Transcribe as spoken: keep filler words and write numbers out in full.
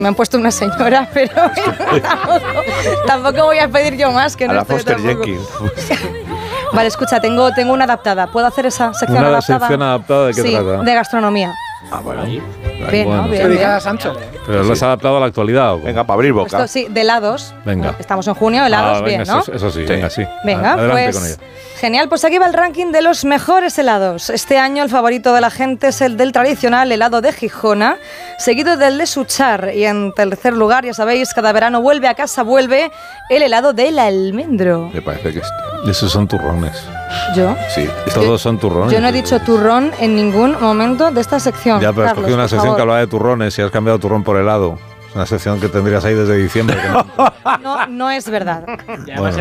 Me han puesto una señora, pero tampoco, tampoco voy a pedir yo más que A no la estoy Foster tampoco. Jenkins. Vale, escucha, tengo, tengo una adaptada. ¿Puedo hacer esa sección ¿Una adaptada? sección adaptada de qué sí, trata? de gastronomía. Ah, bueno. Bien, bueno. ¿no? Que Bien, diga bien. Sancho. ¿Pero lo has adaptado a la actualidad? ¿o cómo? Venga, para abrir boca. Esto sí, de helados. Venga. Estamos en junio, helados, Ah, bien, venga, ¿no? Eso, eso sí, Sí. venga, sí. Venga, Adelante pues con ella. genial, pues aquí va el ranking de los mejores helados. Este año el favorito de la gente es el del tradicional helado de Gijona, seguido del de Suchar, y en tercer lugar, ya sabéis, cada verano vuelve a casa, vuelve el helado del almendro. Me parece que es... Esos son turrones. ¿Yo, Sí. Todos son turrones. yo no he dicho turrón en ningún momento de esta sección. Ya, pero has Carlos, cogido una por sección favor. que hablaba de turrones y has cambiado turrón por helado. Es una sección que tendrías ahí desde diciembre. que no- No, no es verdad. Y además Bueno.